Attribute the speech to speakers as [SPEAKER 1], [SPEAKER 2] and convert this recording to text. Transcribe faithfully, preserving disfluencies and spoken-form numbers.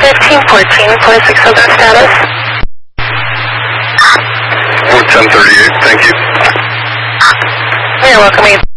[SPEAKER 1] fifteen fourteen, forty-six Southern status.
[SPEAKER 2] four ten thirty-eight, thank you.
[SPEAKER 1] You're welcome.